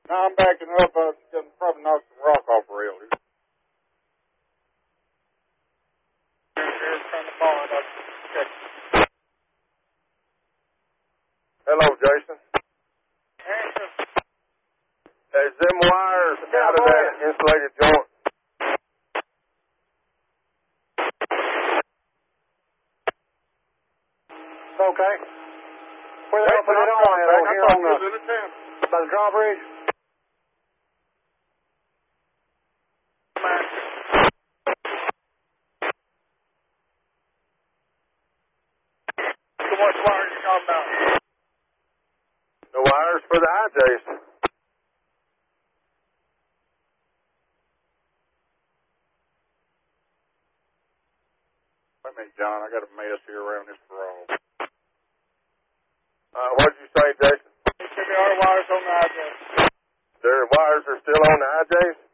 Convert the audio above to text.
Now I'm backing up. Gonna probably knock some rock off the rail here. Here's from the barn. Check. Hello, Jason. Answer. Is them wires out of that insulated joint? Okay. Where they gonna put it on? I thought it was in the town. By the drawbridge? So what wires you talking about? The wires for the IJs. Wait a minute, John. I got a mess here around this frog. What did you say, Jason? He said there are wires on the IJ. Their wires are still on the IJs?